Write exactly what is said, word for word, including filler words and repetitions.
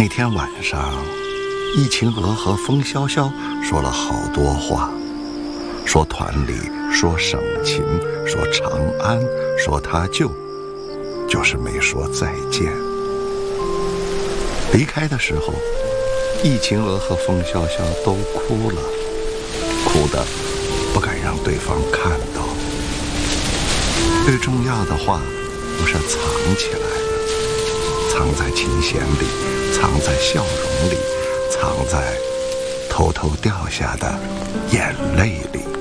那天晚上，易秦娥和风萧萧说了好多话，说团里，说省情，说长安，说他舅，就是没说再见。离开的时候，易秦娥和风萧萧都哭了，哭得不敢让对方看到。最重要的话不是藏起来的，藏在琴弦里，藏在笑容里，藏在偷偷掉下的眼泪里。